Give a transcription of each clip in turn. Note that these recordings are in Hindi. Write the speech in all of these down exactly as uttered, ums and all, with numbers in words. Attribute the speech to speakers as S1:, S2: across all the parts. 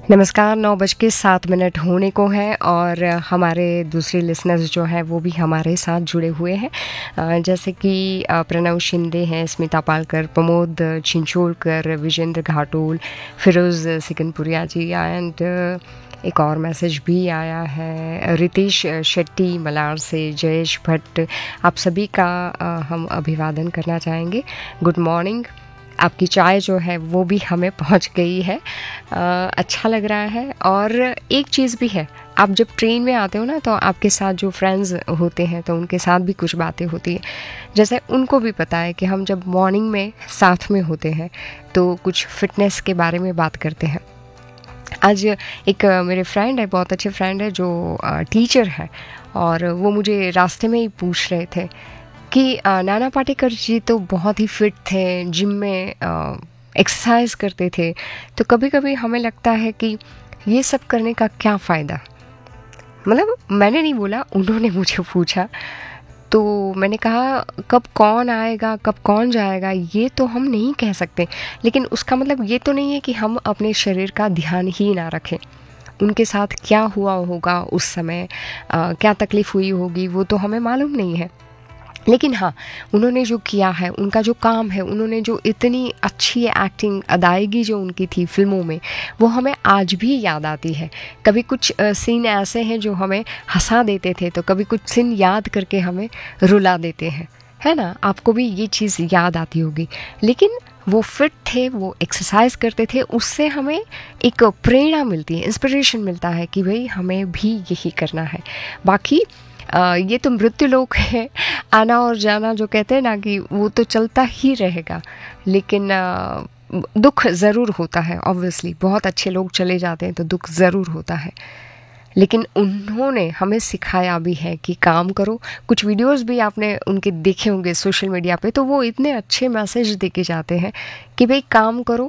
S1: नमस्कार। नौ बज के सात मिनट होने को है और हमारे दूसरे लिसनर्स जो हैं वो भी हमारे साथ जुड़े हुए हैं, अ, जैसे कि अ, प्रणव शिंदे हैं, स्मिता पालकर, प्रमोद छिंचोलकर, विजेंद्र घाटोल, फिरोज़ सिकनपुरिया जी एंड एक और मैसेज भी आया है रितेश शेट्टी मलार से, जयेश भट्ट, आप सभी का अ, हम अभिवादन करना चाहेंगे। Good morning. आपकी चाय जो है वो भी हमें पहुंच गई है। अ, अच्छा लग रहा है। और एक चीज़ भी है, आप जब ट्रेन में आते हो ना तो आपके साथ जो फ्रेंड्स होते हैं तो उनके साथ भी कुछ बातें होती है। जैसे उनको भी पता है कि हम जब मॉर्निंग में साथ में होते हैं तो कुछ फिटनेस के बारे में बात करते हैं। आज एक अ, मेरे फ्रेंड है, बहुत अच्छे फ्रेंड है जो टीचर है, और वो मुझे रास्ते में ही पूछ रहे थे कि अ, नाना पाटेकर जी तो बहुत ही फिट थे, जिम में एक्सरसाइज करते थे, तो कभी कभी हमें लगता है कि ये सब करने का क्या फ़ायदा। मतलब मैंने नहीं बोला, उन्होंने मुझे पूछा, तो मैंने कहा कब कौन आएगा कब कौन जाएगा ये तो हम नहीं कह सकते, लेकिन उसका मतलब ये तो नहीं है कि हम अपने शरीर का ध्यान ही ना रखें। उनके साथ क्या हुआ होगा उस समय, अ, क्या तकलीफ़ हुई होगी, वो तो हमें मालूम नहीं है। लेकिन हाँ, उन्होंने जो किया है, उनका जो काम है, उन्होंने जो इतनी अच्छी एक्टिंग, अदायगी जो उनकी थी फ़िल्मों में, वो हमें आज भी याद आती है। कभी कुछ अ, सीन ऐसे हैं जो हमें हँसा देते थे, तो कभी कुछ सीन याद करके हमें रुला देते हैं, है ना? आपको भी ये चीज़ याद आती होगी। लेकिन वो फिट थे, वो एक्सरसाइज करते थे, उससे हमें एक प्रेरणा मिलती है, इंस्पिरेशन मिलता है कि भई हमें भी यही करना है। बाकी अ, ये तो मृत्यु लोक है, आना और जाना जो कहते हैं ना कि वो तो चलता ही रहेगा। लेकिन अ, दुख ज़रूर होता है, ऑब्वियसली बहुत अच्छे लोग चले जाते हैं तो दुख ज़रूर होता है। लेकिन उन्होंने हमें सिखाया भी है कि काम करो। कुछ वीडियोस भी आपने उनके देखे होंगे सोशल मीडिया पे, तो वो इतने अच्छे मैसेज दे के जाते हैं कि भाई काम करो।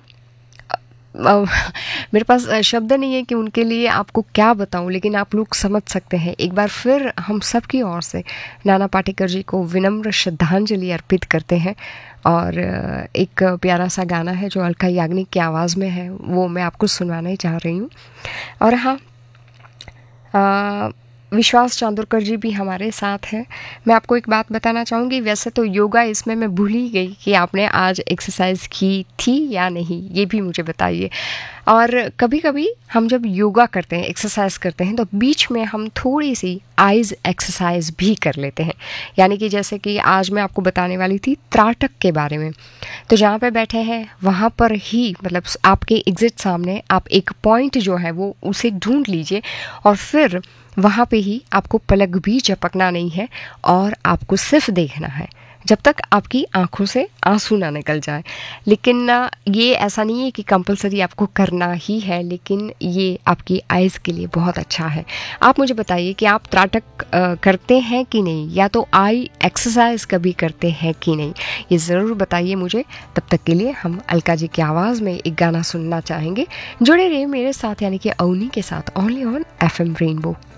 S1: अ, मेरे पास अ, शब्द नहीं है कि उनके लिए आपको क्या बताऊं, लेकिन आप लोग समझ सकते हैं। एक बार फिर हम सब की ओर से नाना पाटेकर जी को विनम्र श्रद्धांजलि अर्पित करते हैं। और अ, एक प्यारा सा गाना है जो अलका याग्निक की आवाज़ में है, वो मैं आपको सुनवाना ही चाह रही हूँ। और हाँ, अ, विश्वास चांदोरकर जी भी हमारे साथ हैं। मैं आपको एक बात बताना चाहूँगी, वैसे तो योगा इसमें मैं भूल ही गई कि आपने आज एक्सरसाइज की थी या नहीं, ये भी मुझे बताइए। और कभी कभी हम जब योगा करते हैं, एक्सरसाइज करते हैं, तो बीच में हम थोड़ी सी आइज़ एक्सरसाइज भी कर लेते हैं। यानी कि जैसे कि आज मैं आपको बताने वाली थी त्राटक के बारे में। तो जहाँ पे बैठे हैं वहाँ पर ही, मतलब आपके एग्जिट सामने आप एक पॉइंट जो है वो उसे ढूंढ लीजिए, और फिर वहाँ पे ही आपको पलक भी झपकना नहीं है, और आपको सिर्फ देखना है जब तक आपकी आंखों से आंसू ना निकल जाए। लेकिन अ, ये ऐसा नहीं है कि कंपलसरी आपको करना ही है, लेकिन ये आपकी आइज़ के लिए बहुत अच्छा है। आप मुझे बताइए कि आप त्राटक अ, करते हैं कि नहीं, या तो आई एक्सरसाइज कभी करते हैं कि नहीं, ये ज़रूर बताइए मुझे। तब तक के लिए हम अलका जी की आवाज़ में एक गाना सुनना चाहेंगे। जुड़े रहिए मेरे साथ, यानी कि अवनी के साथ, only on F M rainbow.